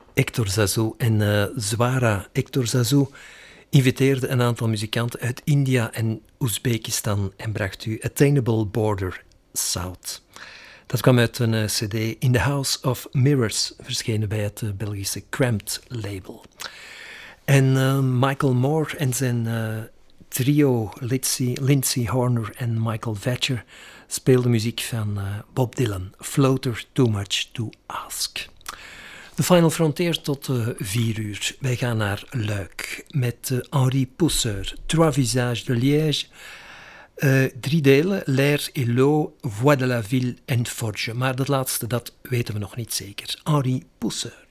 Hector Zazou en Zwara. Hector Zazou inviteerde een aantal muzikanten uit India en Oezbekistan en bracht u Attainable Border South. Dat kwam uit een cd In the House of Mirrors, verschenen bij het Belgische Cramped label. En Michael Moore en zijn trio Lindsay Horner en Michael Vetcher speelden muziek van Bob Dylan, Floater Too Much to Ask. De Final Frontier tot 4 uur. Wij gaan naar Luik met Henri Pousseur, Trois Visages de Liège. 3 delen, L'air et l'eau, Voix de la ville en Forge. Maar dat laatste, dat weten we nog niet zeker. Henri Pousseur.